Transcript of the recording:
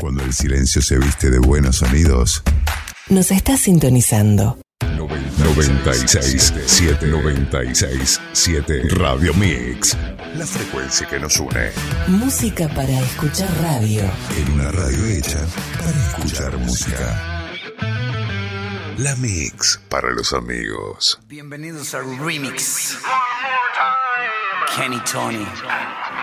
Cuando el silencio se viste de buenos sonidos. Nos está sintonizando. 96.7 Radio Mix. La frecuencia que nos une. Música para escuchar radio. En una radio hecha para escuchar música. La Mix para los amigos. Bienvenidos al Remix. Kenny Tony.